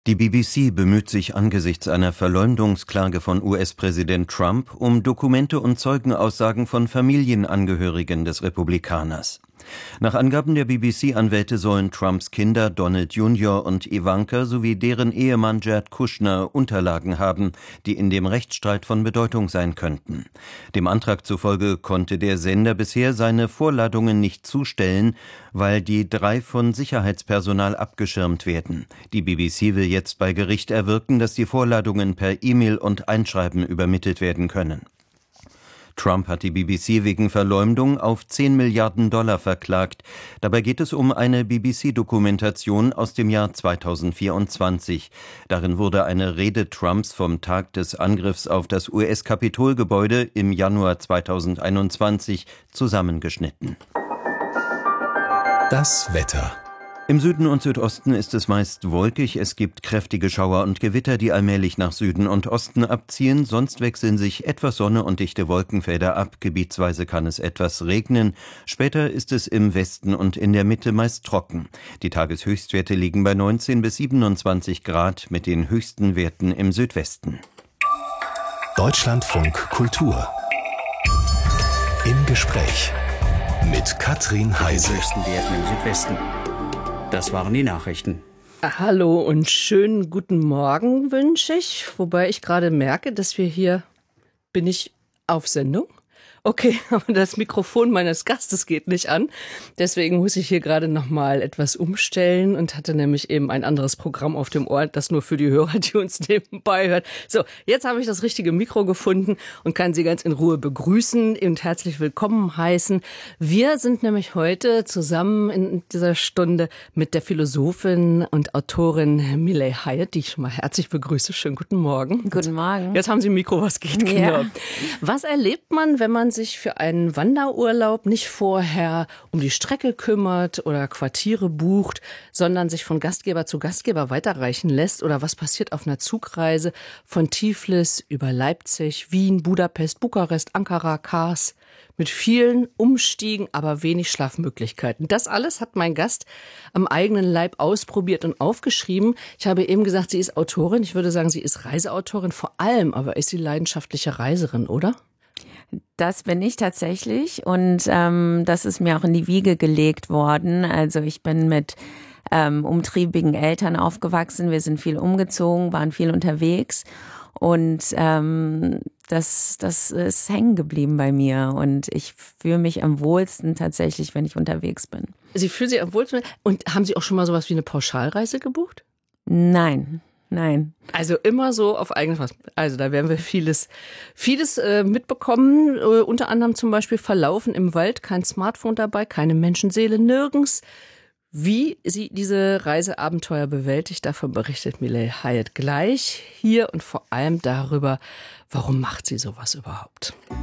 Die BBC bemüht sich angesichts einer Verleumdungsklage von US-Präsident Trump um Dokumente und Zeugenaussagen von Familienangehörigen des Republikaners. Nach Angaben der BBC-Anwälte sollen Trumps Kinder Donald Jr. und Ivanka sowie deren Ehemann Jared Kushner Unterlagen haben, die in dem Rechtsstreit von Bedeutung sein könnten. Dem Antrag zufolge konnte der Sender bisher seine Vorladungen nicht zustellen, weil die 3 von Sicherheitspersonal abgeschirmt werden. Die BBC will jetzt bei Gericht erwirken, dass die Vorladungen per E-Mail und Einschreiben übermittelt werden können. Trump hat die BBC wegen Verleumdung auf $10 Milliarden verklagt. Dabei geht es um eine BBC-Dokumentation aus dem Jahr 2024. Darin wurde eine Rede Trumps vom Tag des Angriffs auf das US-Kapitolgebäude im Januar 2021 zusammengeschnitten. Das Wetter. Im Süden und Südosten ist es meist wolkig, es gibt kräftige Schauer und Gewitter, die allmählich nach Süden und Osten abziehen, sonst wechseln sich etwas Sonne und dichte Wolkenfelder ab, gebietsweise kann es etwas regnen, später ist es im Westen und in der Mitte meist trocken. Die Tageshöchstwerte liegen bei 19 bis 27 Grad mit den höchsten Werten im Südwesten. Deutschlandfunk Kultur. Im Gespräch mit Katrin Heise. Die höchsten Werten im Südwesten. Das waren die Nachrichten. Hallo und schönen guten Morgen wünsche ich. Wobei ich gerade merke, dass bin ich auf Sendung? Okay, aber das Mikrofon meines Gastes geht nicht an. Deswegen muss ich hier gerade nochmal etwas umstellen und hatte nämlich eben ein anderes Programm auf dem Ohr, das nur für die Hörer, die uns nebenbei hört. So, jetzt habe ich das richtige Mikro gefunden und kann Sie ganz in Ruhe begrüßen und herzlich willkommen heißen. Wir sind nämlich heute zusammen in dieser Stunde mit der Philosophin und Autorin Miley Hyatt, die ich schon mal herzlich begrüße. Schönen guten Morgen. Guten Morgen. Jetzt haben Sie ein Mikro, was geht, genau. Ja. Was erlebt man, wenn man sich für einen Wanderurlaub nicht vorher um die Strecke kümmert oder Quartiere bucht, sondern sich von Gastgeber zu Gastgeber weiterreichen lässt? Oder was passiert auf einer Zugreise von Tiflis über Leipzig, Wien, Budapest, Bukarest, Ankara, Kars? Mit vielen Umstiegen, aber wenig Schlafmöglichkeiten. Das alles hat mein Gast am eigenen Leib ausprobiert und aufgeschrieben. Ich habe eben gesagt, sie ist Autorin. Ich würde sagen, sie ist Reiseautorin vor allem, aber ist sie leidenschaftliche Reiserin, oder? Das bin ich tatsächlich und das ist mir auch in die Wiege gelegt worden. Also ich bin mit umtriebigen Eltern aufgewachsen. Wir sind viel umgezogen, waren viel unterwegs und das ist hängen geblieben bei mir und ich fühle mich am wohlsten tatsächlich, wenn ich unterwegs bin. Sie fühlen sich am wohlsten? Und haben Sie auch schon mal sowas wie eine Pauschalreise gebucht? Nein. Also immer so auf eigene Faust. Also da werden wir vieles mitbekommen. Unter anderem zum Beispiel Verlaufen im Wald, kein Smartphone dabei, keine Menschenseele, nirgends. Wie sie diese Reiseabenteuer bewältigt, davon berichtet Miley Hyatt gleich hier und vor allem darüber, warum macht sie sowas überhaupt.